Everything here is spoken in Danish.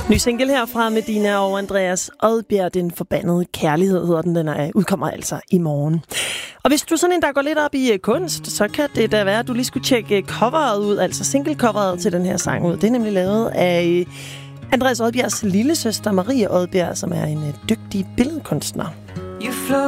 Ny single herfra med Dina og Andreas Odbjerg, Den Forbandede Kærlighed hedder den. Den udkommer altså i morgen. Og hvis du er sådan en, der går lidt op i kunst, så kan det da være, at du lige skulle tjekke coveret ud, altså single-coveret til den her sang ud. Det er nemlig lavet af Andreas Odbjergs lillesøster Marie Odbjerg, som er en dygtig billedkunstner.